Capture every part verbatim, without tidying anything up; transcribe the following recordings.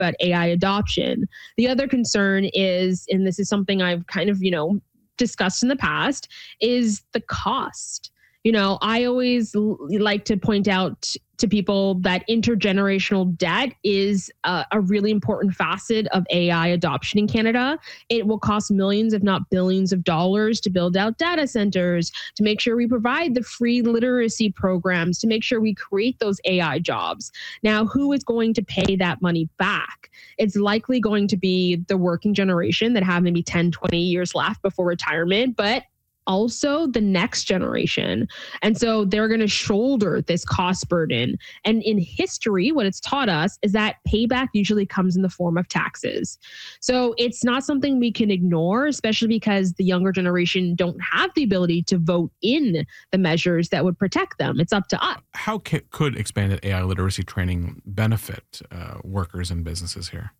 about A I adoption. The other concern is, and this is something I've kind of, you know, discussed in the past, is the cost. You know, I always l- like to point out to people that intergenerational debt is a, a really important facet of A I adoption in Canada. It will cost millions, if not billions of dollars to build out data centers, to make sure we provide the free literacy programs, to make sure we create those A I jobs. Now, who is going to pay that money back? It's likely going to be the working generation that have maybe ten, twenty years left before retirement, but also the next generation. And so they're going to shoulder this cost burden. And in history, what it's taught us is that payback usually comes in the form of taxes. So it's not something we can ignore, especially because the younger generation don't have the ability to vote in the measures that would protect them. It's up to us. How ca- could expanded A I literacy training benefit uh, workers and businesses here?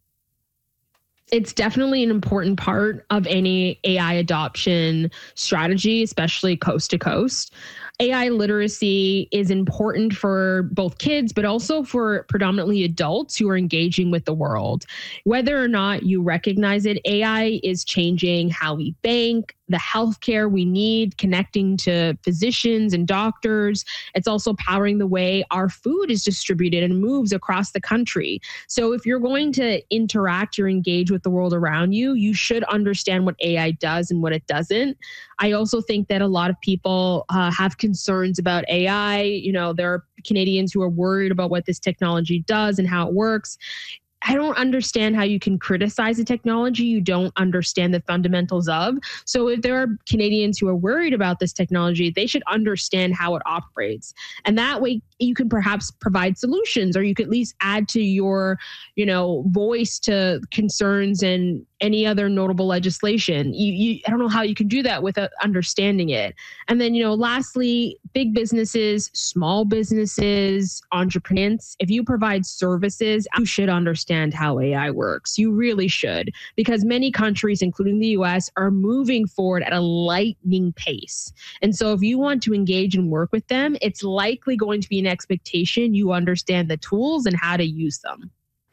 It's definitely an important part of any A I adoption strategy, especially coast to coast. A I literacy is important for both kids, but also for predominantly adults who are engaging with the world. Whether or not you recognize it, A I is changing how we bank, the healthcare we need, connecting to physicians and doctors. It's also powering the way our food is distributed and moves across the country. So if you're going to interact or engage with the world around you, you should understand what A I does and what it doesn't. I also think that a lot of people uh, have concerns about A I. You know, there are Canadians who are worried about what this technology does and how it works. I don't understand how you can criticize a technology you don't understand the fundamentals of. So if there are Canadians who are worried about this technology, they should understand how it operates. And that way you can perhaps provide solutions, or you could at least add to your, you know, voice to concerns and any other notable legislation. You, you, I don't know how you can do that without understanding it. And then, you know, lastly, big businesses, small businesses, entrepreneurs, if you provide services, you should understand how A I works. You really should, because many countries, including the U S, are moving forward at a lightning pace. And so if you want to engage and work with them, it's likely going to be an expectation you understand the tools and how to use them.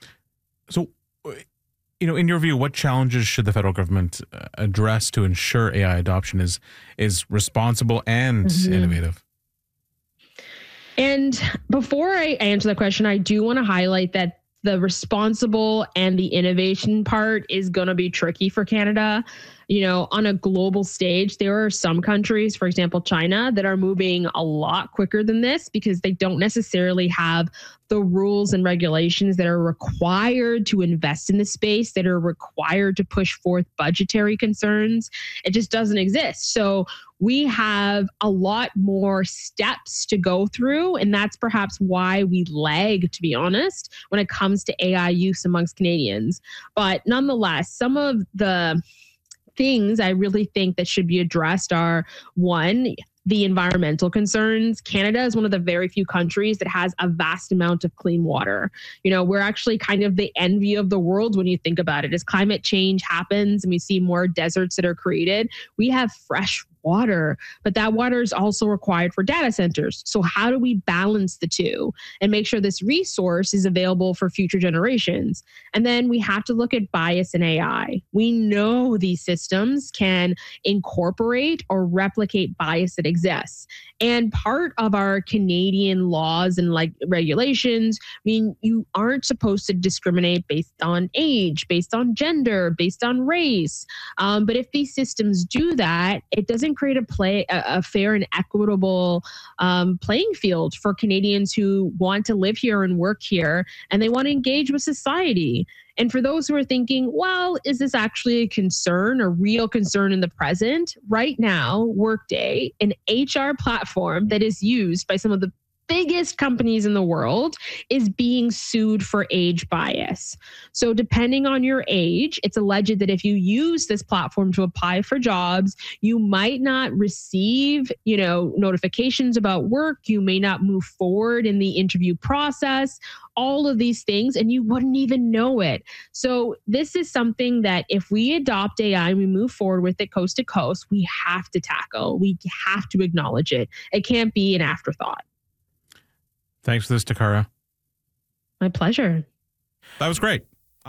So, you know, in your view, what challenges should the federal government address to ensure A I adoption is is responsible and mm-hmm. innovative? And before I answer that question, I do want to highlight that the responsible and the innovation part is going to be tricky for Canada. You know, on a global stage, there are some countries, for example, China, that are moving a lot quicker than this because they don't necessarily have the rules and regulations that are required to invest in the space, that are required to push forth budgetary concerns. It just doesn't exist. So we have a lot more steps to go through, and that's perhaps why we lag, to be honest, when it comes to A I use amongst Canadians. But nonetheless, some of the things I really think that should be addressed are, one, the environmental concerns. Canada is one of the very few countries that has a vast amount of clean water. You know, we're actually kind of the envy of the world when you think about it. As climate change happens and we see more deserts that are created, we have fresh water, but that water is also required for data centers. So how do we balance the two and make sure this resource is available for future generations? And then we have to look at bias in A I. We know these systems can incorporate or replicate bias that exists. And part of our Canadian laws and like regulations mean you aren't supposed to discriminate based on age, based on gender, based on race. Um, but if these systems do that, it doesn't create a play a, a fair and equitable um, playing field for Canadians who want to live here and work here, and they want to engage with society. And for those who are thinking, well, is this actually a concern, a real concern in the present? Right now, Workday, an H R platform that is used by some of the biggest companies in the world, is being sued for age bias. So depending on your age, it's alleged that if you use this platform to apply for jobs, you might not receive, you know, notifications about work. You may not move forward in the interview process, all of these things, and you wouldn't even know it. So this is something that if we adopt A I and we move forward with it coast to coast, we have to tackle. We have to acknowledge it. It can't be an afterthought. Thanks for this, Takara. My pleasure. That was great.